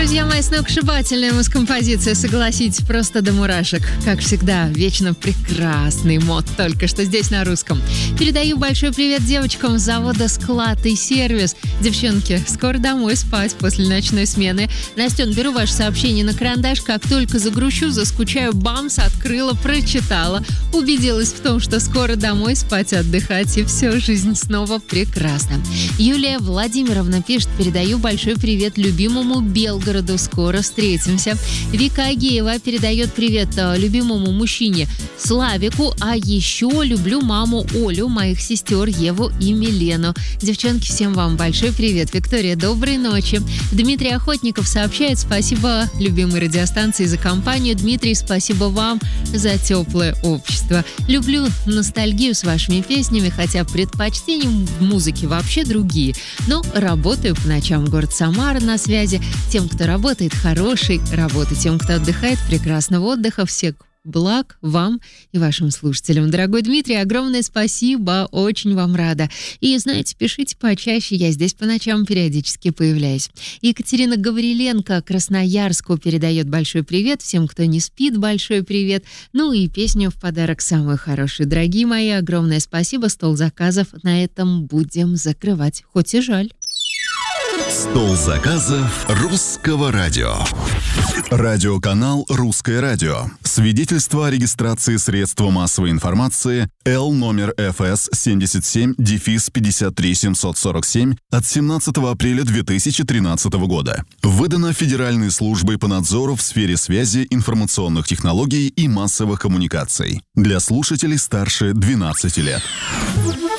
Друзья мои, сногсшибательная мускомпозиция, согласитесь, просто до мурашек. Как всегда, вечно прекрасный мод, только что здесь на русском. Передаю большой привет девочкам с завода «Склад и сервис». Девчонки, скоро домой спать после ночной смены. Настен, беру ваше сообщение на карандаш. Как только загрущу, заскучаю, бамс, открыла, прочитала. Убедилась в том, что скоро домой спать, отдыхать, и все, жизнь снова прекрасна. Юлия Владимировна пишет: передаю большой привет любимому Белгороду, скоро встретимся. Вика Агеева передает привет любимому мужчине Славику, а еще люблю маму Олю, моих сестер Еву и Милену. Девчонки, всем вам большой привет. Виктория, доброй ночи. Дмитрий Охотников сообщает: спасибо любимой радиостанции за компанию. Дмитрий, спасибо вам за теплое общество. Люблю ностальгию с вашими песнями, хотя предпочтения в музыке вообще другие. Но работаю по ночам. Город Самара на связи. Тем, кто работает, хорошей работы. Тем, кто отдыхает, прекрасного отдыха. Всех благ вам и вашим слушателям. Дорогой Дмитрий, огромное спасибо. Очень вам рада. И, знаете, пишите почаще. Я здесь по ночам периодически появляюсь. Екатерина Гавриленко Красноярску передает большой привет. Всем, кто не спит, большой привет. Ну и песню в подарок самую хорошую. Дорогие мои, огромное спасибо. Стол заказов на этом будем закрывать. Хоть и жаль. Стол заказов Русского радио. Радиоканал «Русское радио». Свидетельство о регистрации средства массовой информации Л номер ФС 77-53747 от 17 апреля 2013 года. Выдано Федеральной службой по надзору в сфере связи, информационных технологий и массовых коммуникаций. Для слушателей старше 12 лет.